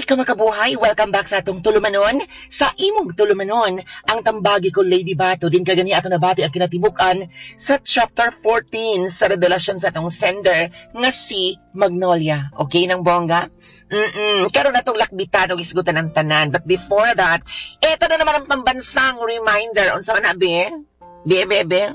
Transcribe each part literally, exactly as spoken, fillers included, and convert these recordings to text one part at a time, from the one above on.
ka makabuhay, welcome back sa atong tulumanon. Sa imong tulumanon, ang tambagi ko Lady Bato, din kagani ato nabati ang kinatibukan sa chapter fourteen sa revelasyon sa atong sender nga si Magnolia. Okay nang bongga? Mm-mm. Karon natong lakbitan o isgutan ang tanan. But before that, eto na naman ang pambansang reminder. Unsa man na, be? Be, be, be?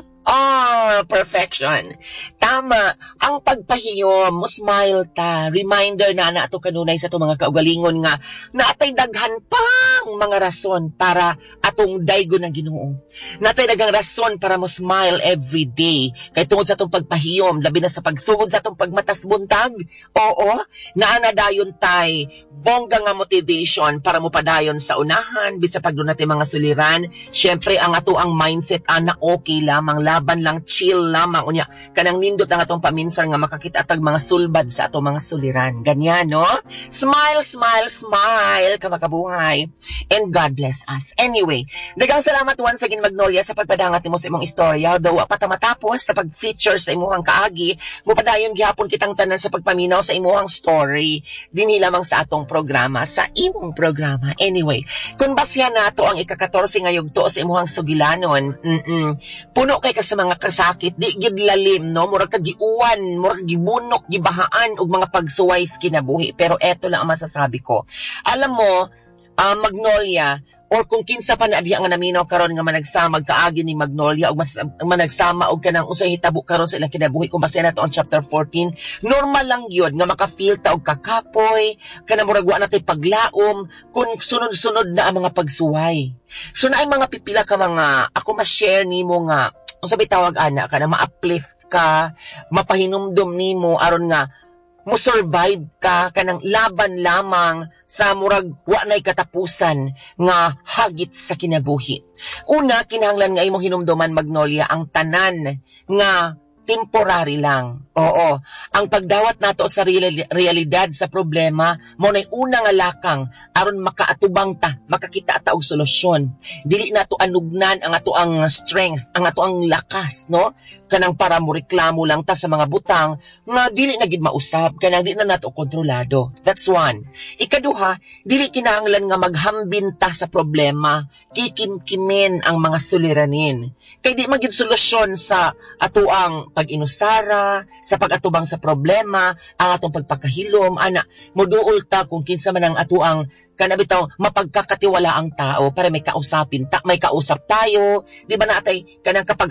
Oh, perfection. Tama. Ang pagpahiyom, mo smile ta. Reminder na na ato kanunay sa itong mga kaugalingon nga natay daghan pang mga rason para atong daygo ng Ginoo. Natay daghang rason para mo smile every day. Kay tungod sa atong pagpahiyom, labi na sa pagsugod sa atong pagmatas buntag. Oo, naana dayon tay bongga nga motivation para mo padayon sa unahan bisa pagdun natin mga suliran. Syempre ang ato ang mindset ana okay lamang, laban lang, chill lamang unya kanang nindot ang atong paminsar nga makakita tag mga sulbad sa atong mga suliran. Ganyan, no? Smile, smile, smile ka makabuhay. And God bless us. Anyway, daghang salamat once again Magnolia sa pagpadangat nimo sa imong istorya. Daw pa ta matapos sa pag-feature sa imong kaagi, mupadayon gihapon kitang tanan sa pagpaminaw sa imong story dinhi lamang sa atong programa, sa imong programa. Anyway, kung basya nato ang ika-katorse nga yugto sa imong sugilanon, mm puno kay ka sa mga kasakit, di gid lalim, no? Murag ka giuwan, murag gibunok, gibahaan og mga pagsuway sa kinabuhi. Pero eto lang ang masasabi ko. Alam mo, uh, Magnolia, or kung kinsa pa na diha nga naminaw karon nga managsamag kaagi ni Magnolia og managsama og kanang usay hitabo karon sa ilang kinabuhi kung base na to ang chapter fourteen, normal lang gyud nga maka-feel ta og kakapoy kanang murag wa natay paglaom kung sunod-sunod na ang mga pagsuway. So naay mga pipila ka mga ako ma-share nimo nga unsa bay tawag ana kana ma-uplift ka, mapahinumdum nimo aron nga mo survive ka kanang laban lamang sa murag wa nay katapusan nga hagit sa kinabuhi. Una, kinahanglan nga imong hinumduman Magnolia ang tanan nga temporary lang. Oo, ang pagdawat nato sa real- realidad sa problema mo nay una nga lakang aron makaatubang ta, makakita ta og solusyon. Dili nato anugnan ang ato ang strength, ang ato ang lakas, no? Kanang para mo reklamo lang ta sa mga butang nga dili na gid mausab, kanang di na nato kontrolado. That's one. Ikaduha, dili kinahanglan nga maghambin ta sa problema, kikimkimin ang mga suliranin. Kay di magid solusyon sa ato ang pag-inusara, sa pag-atubang sa problema, ang atong pagpakahilom, ana, moduol ta kung kinsa man ang ato ang kanabitaw mapagkakatiwala ang tao para may kausapin ta, may kausap tayo, di ba natay kanang kapag